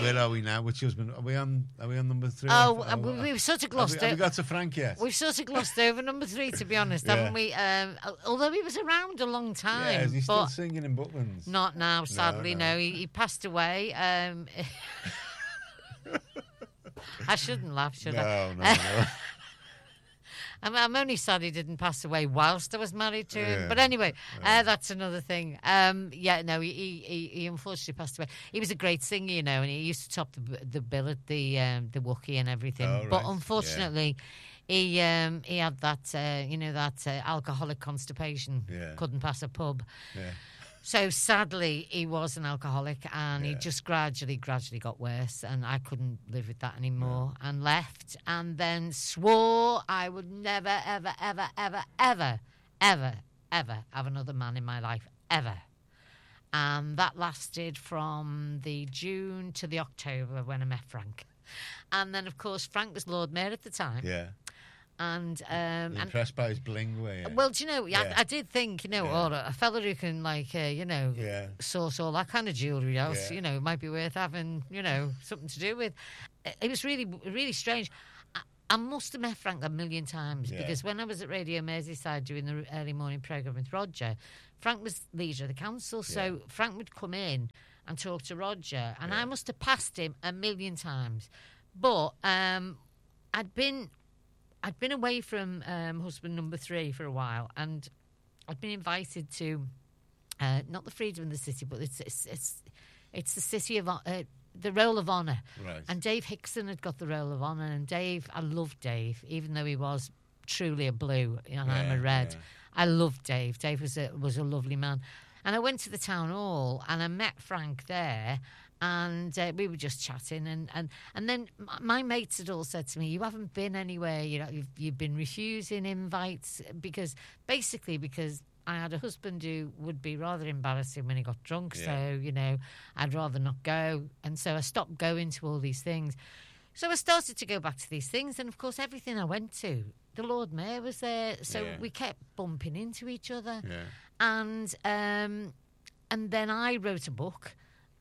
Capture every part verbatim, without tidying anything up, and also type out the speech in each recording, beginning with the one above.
Where are we now? Which husband? Are we on? Are we on number three? Oh, oh we, we've sort of glossed have we, have we over. got to Frank yet? We've sort of glossed over number three, to be honest, Yeah. haven't we? Um, although he was around a long time. Yeah, is he still but singing in Butlins? not now, sadly. no. No, he, he passed away. Um, I shouldn't laugh, should I? No, no, no. I'm, I'm only sad he didn't pass away whilst I was married to him. Yeah. But anyway, uh, that's another thing. Um, yeah, no, he, he he unfortunately passed away. He was a great singer, you know, and he used to top the the bill at the um, the Wookiee and everything. Oh, but right. unfortunately, he um, he had that uh, you know that uh, alcoholic constipation. Yeah. Couldn't pass a pub. Yeah. So sadly, he was an alcoholic, and he Yeah. just gradually, gradually got worse, and I couldn't live with that anymore, and left, and then swore I would never, ever, ever, ever, ever, ever, ever have another man in my life, ever. And that lasted from the June to the October when I met Frank. And then, of course, Frank was Lord Mayor at the time. Yeah. And um, and Impressed by his bling, were you? well, do you know, Yeah. I, I did think, you know, Yeah. or a fella who can, like, uh, you know, Yeah. source all that kind of jewellery else, Yeah. you know, might be worth having, you know, something to do with. It it was really, really strange. I, I must have met Frank a million times Yeah. because when I was at Radio Merseyside doing the early morning programme with Roger, Frank was leader of the council, so Yeah. Frank would come in and talk to Roger, and Yeah. I must have passed him a million times. But um, I'd been... I'd been away from um, husband number three for a while, and I'd been invited to uh, not the Freedom of the City, but it's it's it's, it's the city of uh, the Roll of Honour. Right. And Dave Hickson had got the Roll of Honour, and Dave, I loved Dave, even though he was truly a blue and I'm Yeah, a red. yeah. I loved Dave. Dave was a was a lovely man, and I went to the town hall and I met Frank there. And uh, we were just chatting, and, and, and then m- my mates had all said to me, "You haven't been anywhere. You know, you've you've been refusing invites because basically because I had a husband who would be rather embarrassing when he got drunk. Yeah. So you know, I'd rather not go, and so I stopped going to all these things. So I started to go back to these things, and of course, everything I went to, the Lord Mayor was there, so Yeah. we kept bumping into each other, Yeah. and um, and then I wrote a book.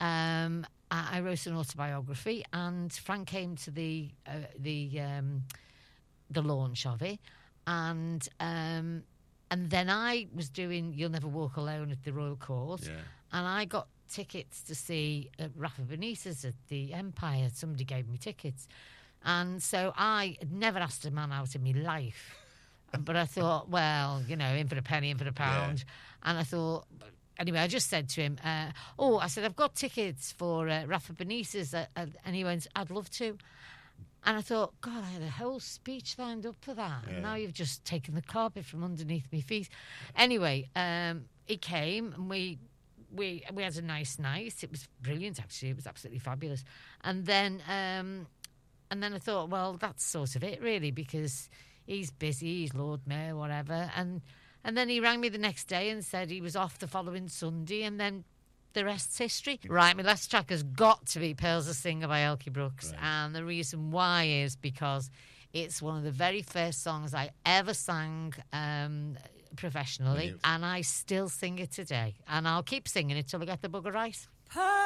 Um, I, I wrote an autobiography, and Frank came to the uh, the um, the launch of it, and um, and then I was doing "You'll Never Walk Alone" at the Royal Court, Yeah. and I got tickets to see uh, Rafa Benitez at the Empire. Somebody gave me tickets, and so I had never asked a man out in my life, but I thought, well, you know, in for a penny, in for a pound, and I thought. Anyway, I just said to him, uh, oh, I said, I've got tickets for uh, Rafa Benitez. Uh, uh, and he went, I'd love to. And I thought, God, I had a whole speech lined up for that. Yeah. And now you've just taken the carpet from underneath my feet. Anyway, um, he came and we, we, we had a nice night. It was brilliant, actually. It was absolutely fabulous. And then, um, and then I thought, well, that's sort of it, really, because he's busy, he's Lord Mayor, whatever. And... And then he rang me the next day and said he was off the following Sunday, and then the rest's history. Right, my last track has got to be Pearls of Singer by Elkie Brooks. Right. And the reason why is because it's one of the very first songs I ever sang um, professionally, Brilliant. and I still sing it today. And I'll keep singing it till I get the bugger right. Pearls